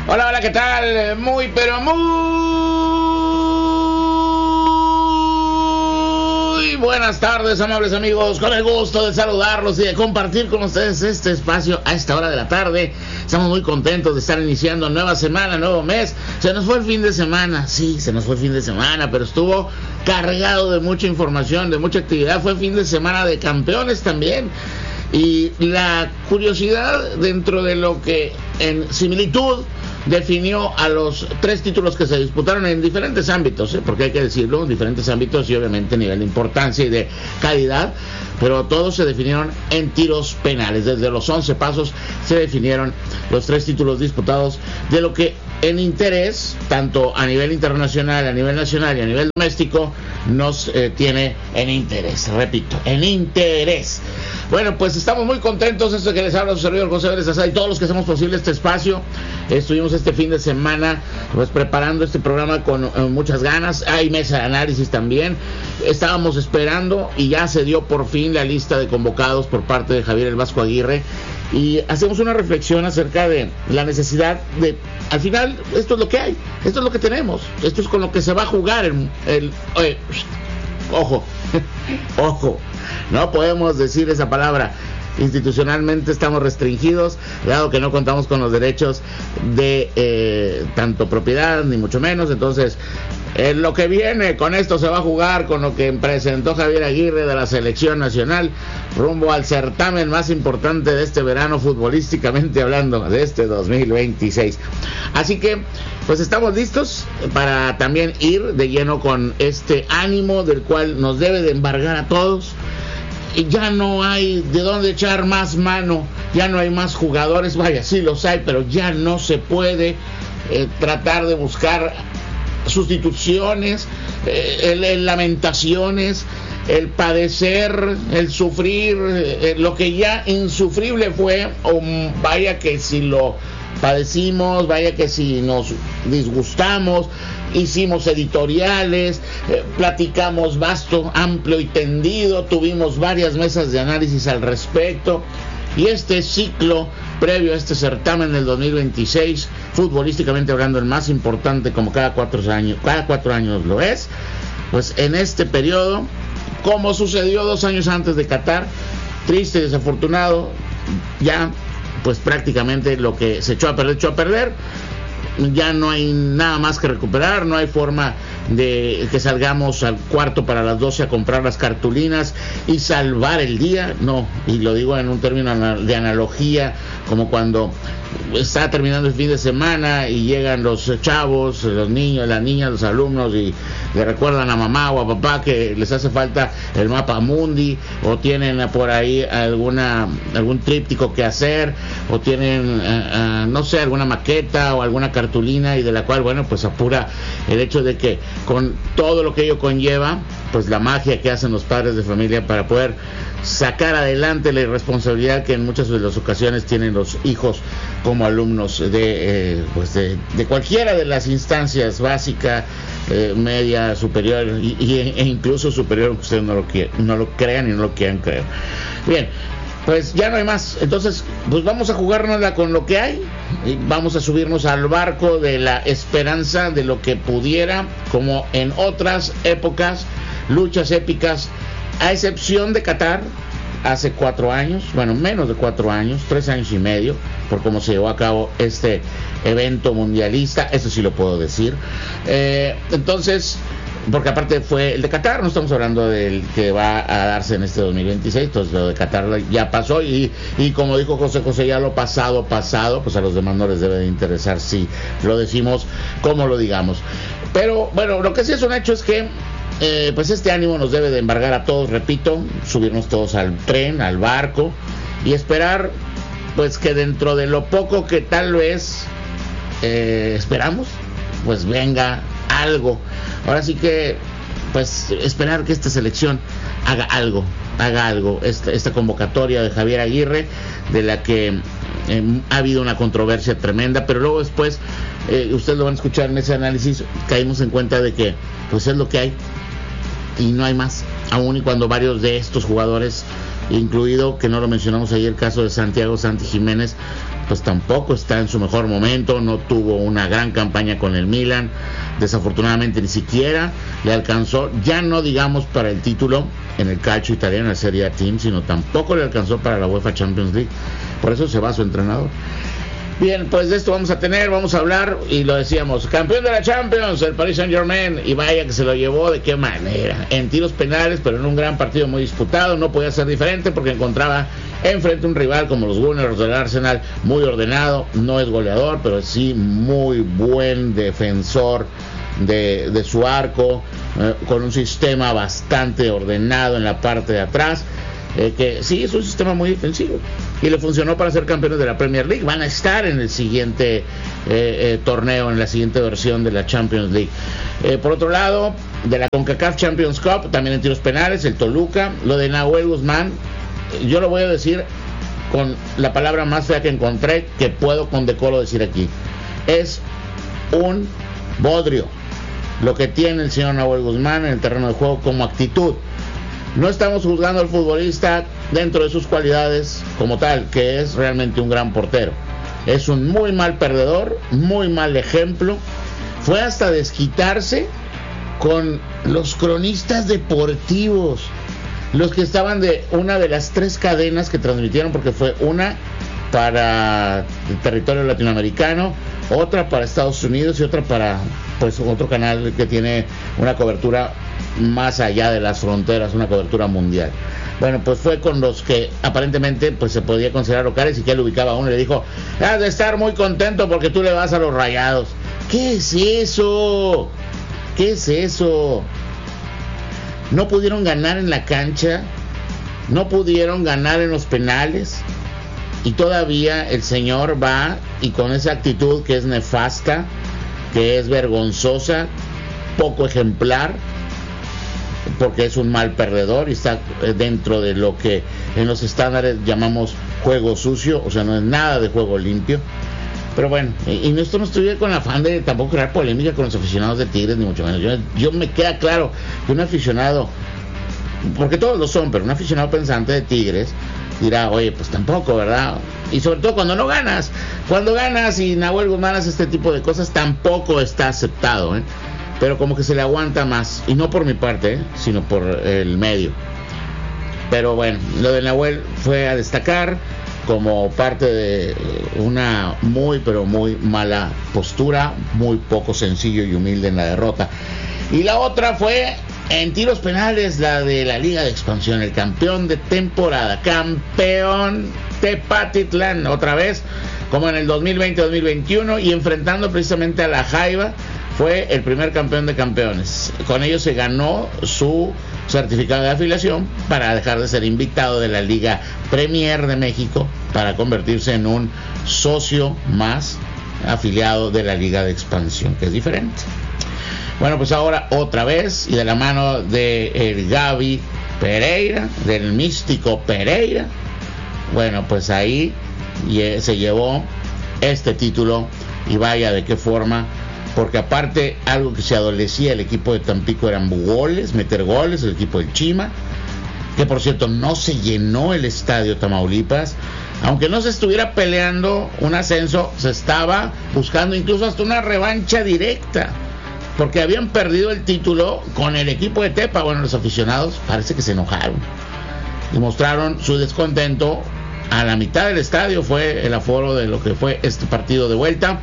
Hola, hola, ¿qué tal? Muy, pero muy buenas tardes, amables amigos. Con el gusto de saludarlos y de compartir con ustedes este espacio a esta hora de la tarde. Estamos muy contentos de estar iniciando nueva semana, nuevo mes. Se nos fue el fin de semana, sí, se nos fue el fin de semana, pero estuvo cargado de mucha información, de mucha actividad. Fue fin de semana de campeones también. Y la curiosidad dentro de lo que en similitud definió a los tres títulos que se disputaron en diferentes ámbitos, porque hay que decirlo, en diferentes ámbitos y obviamente a nivel de importancia y de calidad, pero todos se definieron en tiros penales. Desde los 11 pasos se definieron los tres títulos disputados de lo que en interés, tanto a nivel internacional, a nivel nacional y a nivel doméstico, nos tiene en interés, repito, en interés. Bueno, pues estamos muy contentos. Esto que les habla su servidor José Vélez Azad y todos los que hacemos posible este espacio. Estuvimos este fin de semana pues preparando este programa con muchas ganas. Hay mesa de análisis también. Estábamos esperando y ya se dio por fin la lista de convocados por parte de Javier El Vasco Aguirre. Y hacemos una reflexión acerca de la necesidad de, al final, esto es lo que hay, esto es lo que tenemos, esto es con lo que se va a jugar ojo, ojo, no podemos decir esa palabra. Institucionalmente estamos restringidos, dado que no contamos con los derechos de tanto propiedad, ni mucho menos. Entonces, lo que viene con esto se va a jugar con lo que presentó Javier Aguirre de la selección nacional rumbo al certamen más importante de este verano, futbolísticamente hablando, de este 2026. Así que, pues estamos listos para también ir de lleno con este ánimo del cual nos debe de embargar a todos. Y ya no hay de dónde echar más mano, ya no hay más jugadores, vaya, sí los hay, pero ya no se puede tratar de buscar sustituciones, el lamentaciones, el padecer, el sufrir, lo que ya insufrible fue, o vaya que si lo padecimos, vaya que si nos disgustamos, hicimos editoriales, platicamos vasto, amplio y tendido, tuvimos varias mesas de análisis al respecto, y este ciclo previo a este certamen del 2026, futbolísticamente hablando, el más importante, como cada 4 años lo es, pues en este periodo, como sucedió 2 años antes de Qatar, triste y desafortunado, ya pues prácticamente lo que se echó a perder. Ya no hay nada más que recuperar, no hay forma de que salgamos al cuarto para las 12 a comprar las cartulinas y salvar el día, no, y lo digo en un término de analogía, como cuando está terminando el fin de semana y llegan los chavos, los niños, las niñas, los alumnos y le recuerdan a mamá o a papá que les hace falta el mapa mundi, o tienen por ahí algún tríptico que hacer, o tienen no sé, alguna maqueta o alguna cartulina, y de la cual, bueno, pues apura el hecho de que con todo lo que ello conlleva, pues la magia que hacen los padres de familia para poder sacar adelante la irresponsabilidad que en muchas de las ocasiones tienen los hijos como alumnos de cualquiera de las instancias, básica, media, superior e incluso superior, aunque ustedes no lo crean y no lo quieran creer. Bien, pues ya no hay más. Entonces, pues vamos a jugárnosla con lo que hay y vamos a subirnos al barco de la esperanza de lo que pudiera, como en otras épocas, luchas épicas, a excepción de Qatar, hace 4 años, bueno, menos de 4 años, 3 años y medio, por cómo se llevó a cabo este evento mundialista, eso sí lo puedo decir. Entonces, porque aparte fue el de Qatar, no estamos hablando del que va a darse en este 2026, entonces lo de Qatar ya pasó y como dijo José, ya lo pasado, pues a los demás no les debe de interesar si lo decimos como lo digamos. Pero bueno, lo que sí es un hecho es que pues este ánimo nos debe de embargar a todos, repito, subirnos todos al tren, al barco y esperar pues que dentro de lo poco que tal vez esperamos, pues venga algo. Ahora sí que pues esperar que esta selección haga algo, esta convocatoria de Javier Aguirre, de la que ha habido una controversia tremenda, pero luego después ustedes lo van a escuchar en ese análisis, caímos en cuenta de que pues es lo que hay y no hay más, aún y cuando varios de estos jugadores incluido, que no lo mencionamos ayer, el caso de Santiago Santi Jiménez, pues tampoco está en su mejor momento, no tuvo una gran campaña con el Milan, desafortunadamente ni siquiera le alcanzó, ya no digamos para el título en el calcio italiano, en la Serie A Team, sino tampoco le alcanzó para la UEFA Champions League, por eso se va su entrenador. Bien, pues de esto vamos a hablar, y lo decíamos, campeón de la Champions, el Paris Saint-Germain, y vaya que se lo llevó, de qué manera, en tiros penales, pero en un gran partido muy disputado, no podía ser diferente porque encontraba enfrente un rival como los Gunners del Arsenal, muy ordenado, no es goleador, pero sí muy buen defensor de su arco, con un sistema bastante ordenado en la parte de atrás, que sí es un sistema muy defensivo y le funcionó para ser campeones de la Premier League. Van a estar en el siguiente torneo, en la siguiente versión de la Champions League. Por otro lado, de la CONCACAF Champions Cup, también en tiros penales, el Toluca. Lo de Nahuel Guzmán, yo lo voy a decir con la palabra más fea que encontré, que puedo con decoro decir aquí: es un bodrio lo que tiene el señor Nahuel Guzmán en el terreno de juego como actitud. No estamos juzgando al futbolista dentro de sus cualidades como tal, que es realmente un gran portero. Es un muy mal perdedor, muy mal ejemplo. Fue hasta desquitarse con los cronistas deportivos, los que estaban de una de las 3 cadenas que transmitieron, porque fue una para el territorio latinoamericano, otra para Estados Unidos y otra para pues otro canal que tiene una cobertura más allá de las fronteras, una cobertura mundial. Bueno, pues fue con los que aparentemente pues se podía considerar locales, y que él ubicaba a uno y le dijo: has de estar muy contento porque tú le vas a los Rayados. ¿Qué es eso? ¿Qué es eso? No pudieron ganar en la cancha, no pudieron ganar en los penales, y todavía el señor va y con esa actitud que es nefasta, que es vergonzosa, poco ejemplar, porque es un mal perdedor y está dentro de lo que en los estándares llamamos juego sucio, o sea, no es nada de juego limpio. Pero bueno, y esto no estoy con afán de tampoco crear polémica con los aficionados de Tigres, ni mucho menos. Yo me queda claro que un aficionado, porque todos lo son, pero un aficionado pensante de Tigres dirá: oye, pues tampoco, ¿verdad? Y sobre todo cuando no ganas. Cuando ganas y Nahuel Guzmán hace este tipo de cosas, tampoco está aceptado, pero como que se le aguanta más, y no por mi parte, sino por el medio. Pero bueno, lo de Nahuel fue a destacar como parte de una muy pero muy mala postura, muy poco sencillo y humilde en la derrota. Y la otra fue en tiros penales, la de la Liga de Expansión, el campeón de temporada, campeón Tepatitlán, otra vez como en el 2020-2021, y enfrentando precisamente a la Jaiba. Fue el primer campeón de campeones. Con ello se ganó su certificado de afiliación para dejar de ser invitado de la Liga Premier de México, para convertirse en un socio más afiliado de la Liga de Expansión, que es diferente. Bueno, pues ahora otra vez, y de la mano de el Gaby Pereira, del místico Pereira, bueno, pues ahí se llevó este título, y vaya de qué forma. Porque aparte, algo que se adolecía el equipo de Tampico eran goles, meter goles, el equipo del Chima, que por cierto no se llenó el estadio Tamaulipas, aunque no se estuviera peleando un ascenso, se estaba buscando incluso hasta una revancha directa, porque habían perdido el título con el equipo de Tepa. Bueno, los aficionados parece que se enojaron y mostraron su descontento. A la mitad del estadio fue el aforo de lo que fue este partido de vuelta.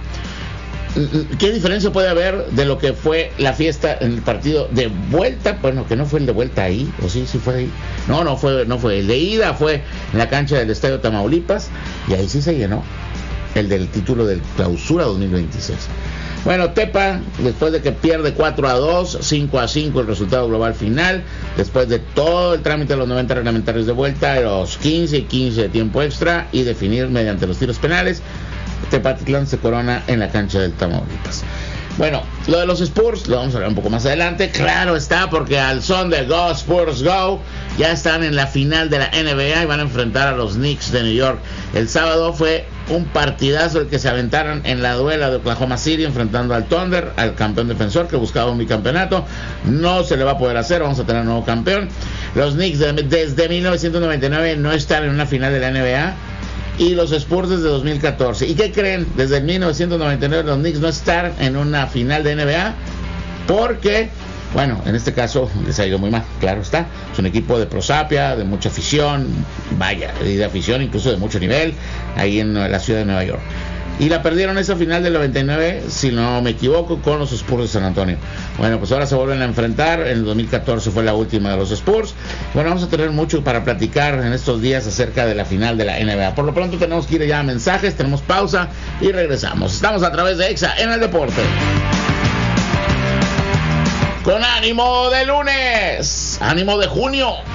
¿Qué diferencia puede haber de lo que fue la fiesta en el partido de vuelta? Bueno, que no fue el de vuelta ahí, o sí fue ahí. No fue el de ida, fue en la cancha del Estadio Tamaulipas, y ahí sí se llenó el del título del Clausura 2026. Bueno, Tepa, después de que pierde 4-2, 5-5 el resultado global final, después de todo el trámite de los 90 reglamentarios de vuelta, los 15 y 15 de tiempo extra, y definir mediante los tiros penales, Tepatitlán se corona en la cancha del Tamaulipas. Bueno, lo de los Spurs lo vamos a hablar un poco más adelante. Claro está, porque al son de Go Spurs Go ya están en la final de la NBA y van a enfrentar a los Knicks de New York. El sábado fue un partidazo el que se aventaron en la duela de Oklahoma City enfrentando al Thunder, al campeón defensor que buscaba un bicampeonato. No se le va a poder hacer, vamos a tener un nuevo campeón. Los Knicks desde 1999 no están en una final de la NBA, y los Spurs desde 2014. ¿Y qué creen? Desde 1999 los Knicks no están en una final de NBA porque, bueno, en este caso les ha ido muy mal, claro está. Es un equipo de prosapia, de mucha afición, vaya, y de afición incluso de mucho nivel, ahí en la ciudad de Nueva York. Y la perdieron esa final del 99, si no me equivoco, con los Spurs de San Antonio. Bueno, pues ahora se vuelven a enfrentar. En el 2014 fue la última de los Spurs. Bueno, vamos a tener mucho para platicar en estos días acerca de la final de la NBA. Por lo pronto tenemos que ir ya a mensajes, tenemos pausa y regresamos. Estamos a través de EXA en el Deporte. Con ánimo de lunes, ánimo de junio.